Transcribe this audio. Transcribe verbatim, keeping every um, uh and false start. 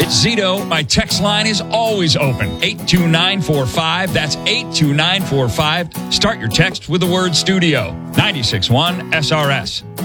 Zito, my text line is always open. eight two nine four five. That's eight two nine four five. Start your text with the word studio. ninety-six point one S R S.